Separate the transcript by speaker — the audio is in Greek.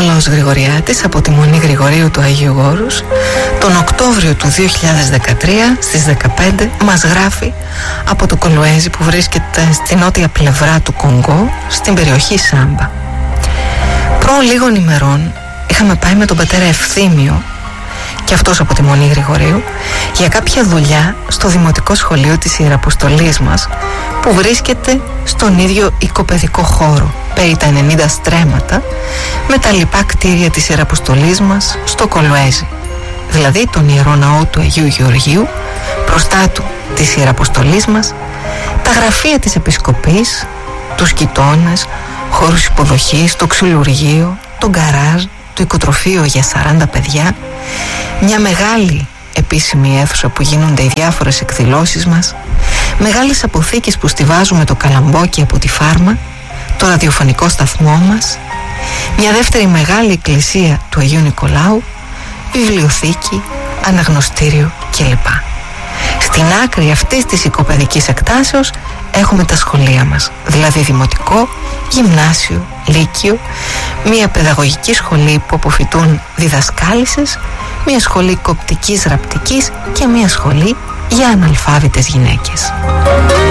Speaker 1: Νικόλαος Γρηγοριάτης από τη Μονή Γρηγορίου του Αγίου Όρους τον Οκτώβριο του 2013 στις 15 μας γράφει από το Κολοέζι που βρίσκεται στη νότια πλευρά του Κονγκό στην περιοχή Σάμπα. Προ λίγων ημερών είχαμε πάει με τον πατέρα Ευθύμιο και αυτός από τη Μονή Γρηγορίου για κάποια δουλειά στο δημοτικό σχολείο της Ιεραποστολής μας που βρίσκεται στον ίδιο οικοπαιδικό χώρο περί τα 90 στρέμματα με τα λοιπά κτίρια της Ιεραποστολής μας στο Κολοέζι, δηλαδή τον Ιερό Ναό του Αγίου Γεωργίου, μπροστά του της Ιεραποστολής μας, τα γραφεία της Επισκοπής, τους κοιτώνες, χώρους υποδοχής, το ξυλουργείο, το γκαράζ, το οικοτροφείο για 40 παιδιά, μια μεγάλη επίσημη αίθουσα που γίνονται οι διάφορες εκδηλώσεις μας, μεγάλες αποθήκες που στιβάζουμε το καλαμπόκι από τη φάρμα, το ραδιοφωνικό σταθμό μας, μια δεύτερη μεγάλη εκκλησία του Αγίου Νικολάου, βιβλιοθήκη, αναγνωστήριο κλπ. Στην άκρη αυτής της οικοπαιδικής εκτάσεως έχουμε τα σχολεία μας, δηλαδή δημοτικό, γυμνάσιο, λύκειο, μια παιδαγωγική σχολή που αποφοιτούν διδασκάλισσες, μια σχολή κοπτικής ραπτικής και μια σχολή για αναλφάβητες γυναίκες.